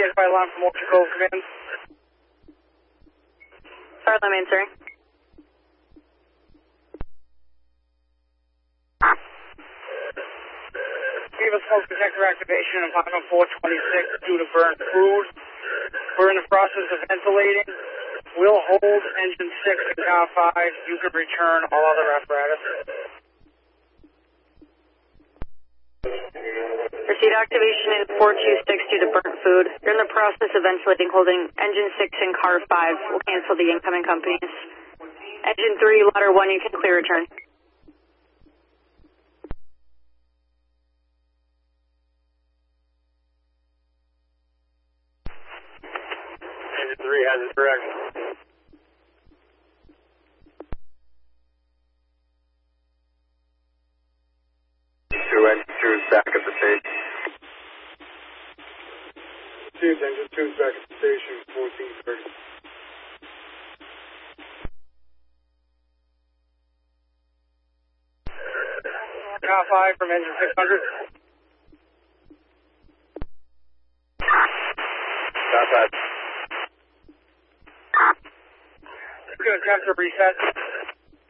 get by line from Orchard Grove, come in. Sorry, I'm answering. Give us smoke detector activation of 426 due to burnt food. We're in the process of ventilating. We'll hold engine 6 and car 5. You can return all other apparatus. Proceed activation is 426 due to burnt food. You're in the process of ventilating, holding engine 6 and car 5. We'll cancel the incoming companies. Engine 3, ladder 1, you can clear return. Engine 3 has it correct. Engine 2 is back at the station. Engine 2 is back at the station, 1430. Car 5 from engine 600. Car 5. We're going to attempt to reset.